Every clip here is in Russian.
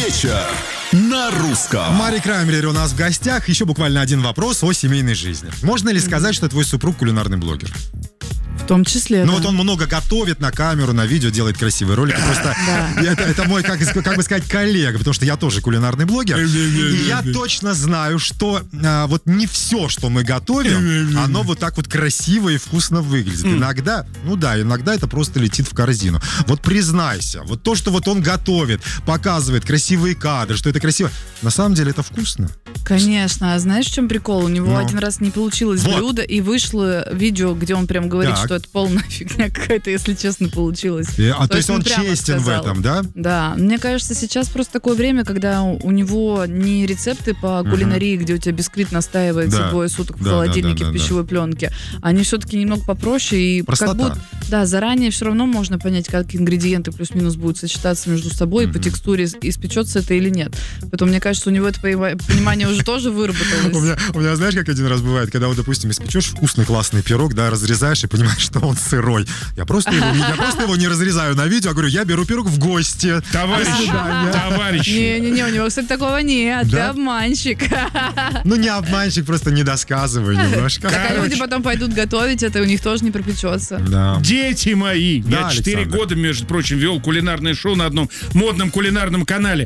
Вечер на русском. Мари Краймбрери у нас в гостях. Еще буквально один вопрос о семейной жизни. Можно ли сказать, что твой супруг кулинарный блогер? В том числе, Ну да. вот он много готовит на камеру, на видео, делает красивые ролики. Просто это мой, как бы сказать, коллега, потому что я тоже кулинарный блогер. И я точно знаю, что вот не все, что мы готовим, оно вот так вот красиво и вкусно выглядит. Иногда, иногда это просто летит в корзину. Вот признайся, вот то, что вот он готовит, показывает красивые кадры, что это красиво, на самом деле это вкусно. Конечно. А знаешь, в чем прикол? У него один раз не получилось Вот. блюдо, и вышло видео, где он прям говорит, Так. что это полная фигня какая-то, если честно, получилось. То есть он прямо честен в сказал. этом, да? Да, мне кажется, сейчас просто такое время, когда у него не рецепты по кулинарии, где у тебя бисквит настаивается Да. двое суток в Да, холодильнике, да, в пищевой пленке. Они все-таки немного попроще, и Простота. как будто, заранее все равно можно понять, как ингредиенты плюс-минус будут сочетаться между собой, и по текстуре испечется это или нет. Поэтому мне кажется, у него это понимание уже тоже выработалось. У меня, знаешь, как один раз бывает, когда вот, допустим, испечешь вкусный классный пирог, да, разрезаешь и понимаешь, что он сырой. Я просто его не разрезаю на видео, а говорю, я беру пирог в гости. Товарищи, Не-не-не, у него, кстати, такого нет. Ты Да? обманщик. Ну, не обманщик, просто недосказывай немножко. Так, а люди потом пойдут готовить, это у них тоже не пропечется. Да. дети мои, Да, я 4 Александр. года, между прочим, вел кулинарное шоу на одном модном кулинарном канале.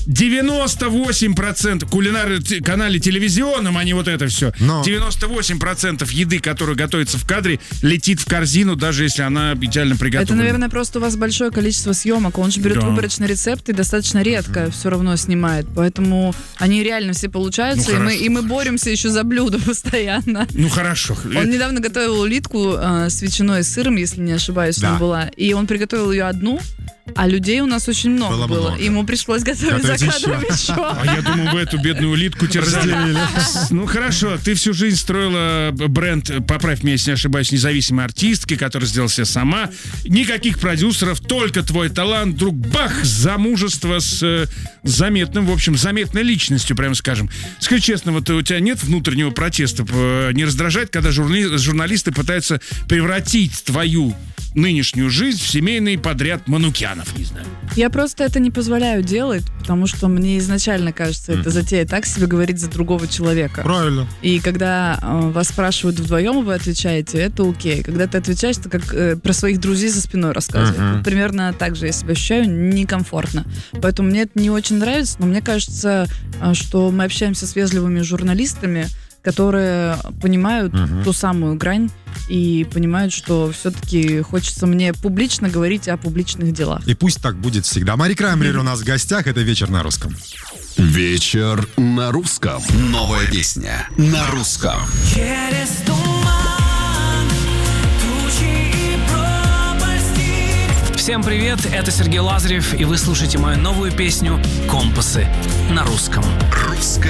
98% канале телевизионном, а не вот это все. Но. 98% еды, которая готовится в кадре, летит в корзину, даже если она идеально приготовлена. Это, наверное, просто у вас большое количество съемок. Он же берет Да. выборочный рецепт и достаточно редко все равно снимает. Поэтому они реально все получаются, Ну, и мы боремся еще за блюдо постоянно. Ну хорошо. Он недавно готовил улитку с ветчиной и сыром, если не ошибаюсь, Да. там была. И он приготовил ее одну, а людей у нас очень много Было было. много. Ему пришлось готовить за Готовить кадром еще. А я думал, вы эту бедную улитку терзали. Ну хорошо, ты всю жизнь строила бренд, поправь меня, если не ошибаюсь, независимой артистки, которая сделала себя сама. Никаких продюсеров, только твой талант. Вдруг бах, замужество с заметной личностью, прямо скажем. Скажи честно, вот у тебя нет внутреннего протеста? Не раздражает, когда журналисты пытаются превратить твою нынешнюю жизнь в семейный подряд манукянов, не знаю. Я просто это не позволяю делать, потому что мне изначально кажется, эта затея так себе говорит за другого человека. Правильно. И когда вас спрашивают вдвоем, и вы отвечаете, это окей. Когда ты отвечаешь, ты как про своих друзей за спиной рассказываешь. Вот примерно так же я себя ощущаю некомфортно. Поэтому мне это не очень нравится, но мне кажется, что мы общаемся с вежливыми журналистами, которые понимают ту самую грань и понимают, что все-таки хочется мне публично говорить о публичных делах. И пусть так будет всегда. Мари Краймбрери у нас в гостях. Это «Вечер на русском». Вечер на русском. Новая песня на русском. Через туман, тучи и пропасти. Всем привет, это Сергей Лазарев, и вы слушаете мою новую песню «Компасы» на русском. Русская